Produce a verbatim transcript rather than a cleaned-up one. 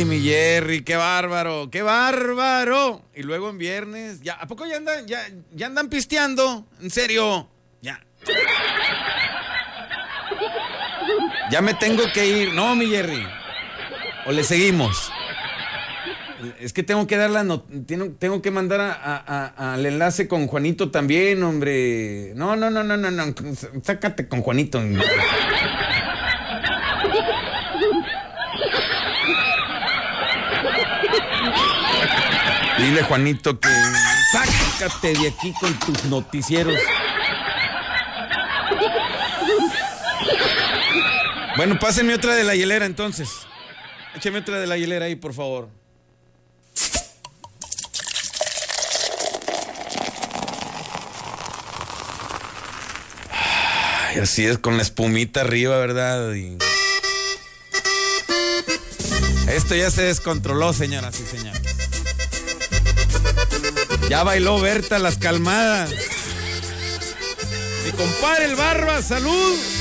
mi Jerry, qué bárbaro, qué bárbaro. Y luego en viernes, ya, ¿a poco ya andan, ya, ya andan pisteando? ¿En serio? Ya. Ya me tengo que ir. No, mi Jerry. ¿O le seguimos? Es que tengo que dar la not- tengo, tengo que mandar a, a, a, al enlace con Juanito también, hombre. No, no, no, no, no, no. Sácate con Juanito. Dile, Juanito, que sácate de aquí con tus noticieros. Bueno, pásenme otra de la hielera entonces. Écheme otra de la hielera ahí, por favor. Ay, así es, con la espumita arriba, ¿verdad? Y... esto ya se descontroló, señoras y señores. Ya bailó Berta las calmadas. Mi compadre el Barba, salud.